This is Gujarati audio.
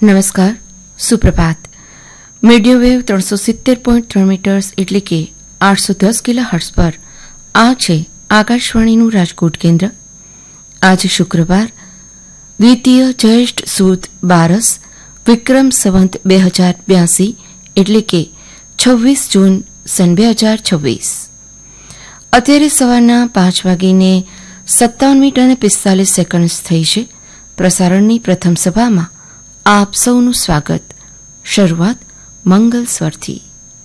નમસ્કાર, સુપ્રભાત. મીડિયમ વેવ 370.3 મીટર્સ એટલે કે 810 કિલોહર્ટ્ઝ પર આ છે આકાશવાણીનું રાજકોટ કેન્દ્ર. આજે શુક્રવાર, દ્વિતીય જ્યેષ્ઠ સુદ 12 વિક્રમ સંવત 2082 એટલે કે 26 જૂન સન 2026. અત્યારે સવારના 5 વાગીને 57 મિનિટ અને 45 સેકન્ડ થઈ છે. પ્રસારણની પ્રથમ સભામાં આપ સૌનું સ્વાગત. શરૂઆત મંગલ સ્વરથી.